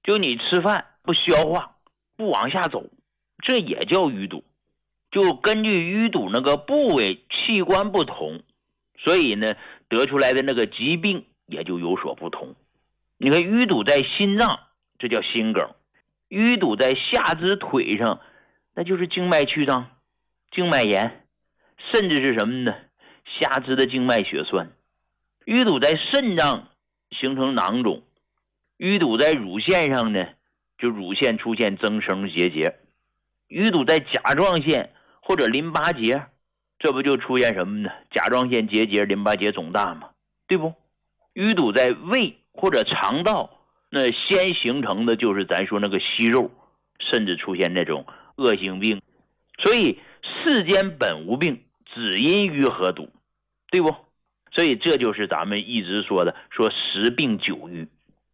就你吃饭不消化，不往下走，这也叫淤堵。就根据淤堵那个部位器官不同，所以呢得出来的那个疾病也就有所不同。你看淤堵在心脏，这叫心梗；淤堵在下肢腿上，那就是静脉曲张、静脉炎，甚至是什么呢？下肢的静脉血栓。淤堵在肾脏形成囊肿，淤堵在乳腺上呢，就乳腺出现增生结节；淤堵在甲状腺或者淋巴结，这不就出现什么呢？甲状腺结节、淋巴结肿大嘛，对不？淤堵在胃或者肠道，那先形成的就是咱说那个息肉，甚至出现那种恶性病。所以世间本无病，只因淤合堵，对不？所以这就是咱们一直说的，说10病9瘀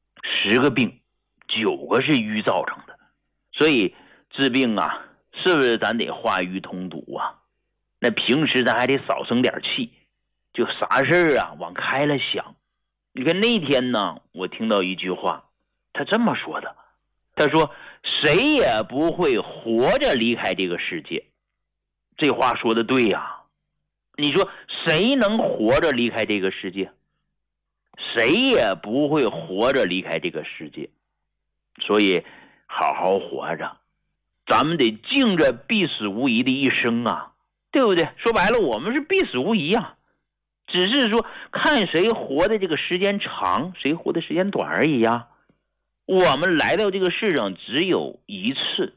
，10个病9个是瘀造成的。所以治病啊，是不是咱得化瘀通堵啊？那平时咱还得少生点气，就啥事啊往开了想。你看那天呢，我听到一句话，他这么说的，他说谁也不会活着离开这个世界。这话说的对呀。你说谁能活着离开这个世界？谁也不会活着离开这个世界。所以好好活着，咱们得敬着必死无疑的一生啊，对不对？说白了，我们是必死无疑啊，只是说看谁活的这个时间长，谁活的时间短而已啊。我们来到这个世上只有一次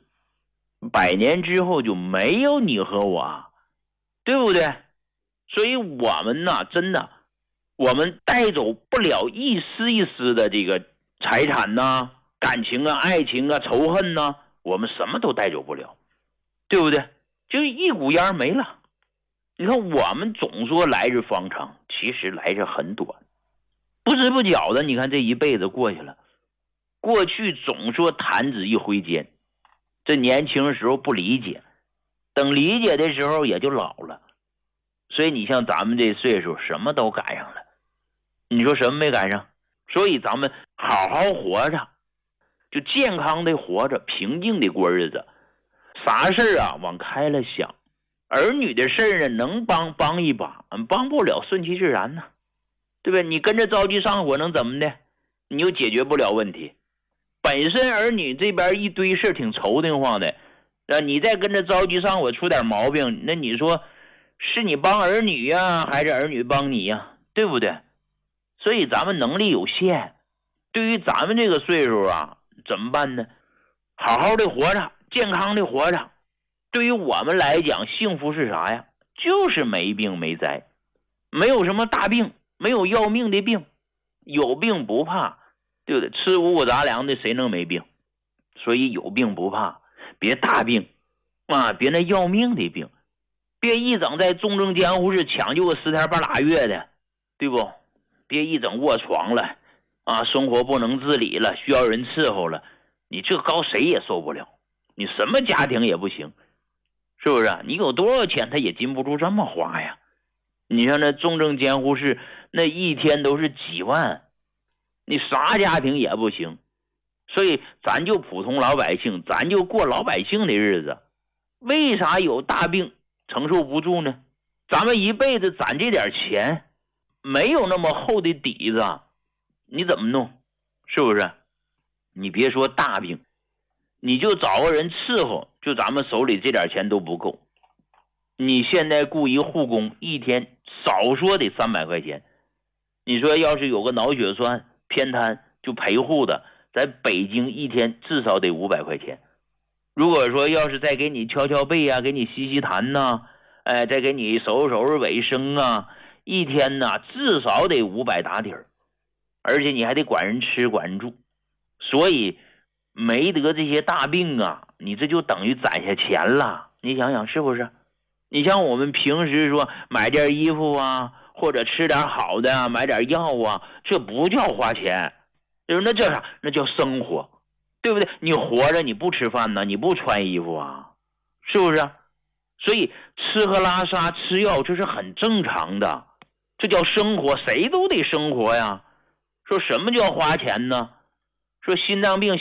，100年之后就没有你和我，对不对？所以我们呢，真的，我们带走不了一丝一丝的这个财产呐、感情啊、爱情啊、仇恨呐、我们什么都带走不了，对不对？就一股烟没了。你看我们总说来日方长，其实来日很短，不知不觉的，你看这一辈子过去了。过去总说弹指一挥间，这年轻的时候不理解，等理解的时候也就老了。所以你像咱们这岁数，什么都赶上了，你说什么没赶上？所以咱们好好活着，就健康的活着，平静的过日子，啥事啊往开了想。儿女的事呢，能帮一把，帮不了顺其自然呢，对不对？你跟着着急上火能怎么的？你又解决不了问题。本身儿女这边一堆事挺愁得慌的，你再跟着着急上火出点毛病，那你说是你帮儿女呀，还是儿女帮你呀？对不对？所以咱们能力有限，对于咱们这个岁数啊，怎么办呢？好好的活着，健康的活着。对于我们来讲，幸福是啥呀？就是没病没灾，没有什么大病，没有要命的病，有病不怕，对不对？吃五谷杂粮的谁能没病？所以有病不怕，别大病啊，别那要命的病，别一整在重症监护室抢救个10天8拉月的，对不？别一整卧床了啊，生活不能自理了，需要人伺候了，你这高谁也受不了，你什么家庭也不行，是不是？你有多少钱他也禁不住这么花呀。你像那重症监护室那一天都是几万，你啥家庭也不行。所以咱就普通老百姓，咱就过老百姓的日子。为啥有大病承受不住呢？咱们一辈子攒这点钱，没有那么厚的底子，你怎么弄？是不是？你别说大病，你就找个人伺候，就咱们手里这点钱都不够。你现在雇一护工，一天少说得300块钱。你说要是有个脑血栓偏瘫就陪护的，在北京一天至少得500块钱。如果说要是再给你敲敲背啊，给你吸吸痰呐，再给你收拾卫生啊，一天呢至少得500打底儿，而且你还得管人吃管人住。所以没得这些大病啊，你这就等于攒下钱了。你想想是不是？你像我们平时说买件衣服啊，或者吃点好的啊，买点药啊，这不叫花钱，就是那叫啥？那叫生活，对不对？你活着你不吃饭呢，你不穿衣服啊，是不是？所以吃喝拉撒吃药这是很正常的，这叫生活，谁都得生活呀。说什么叫花钱呢？说心脏病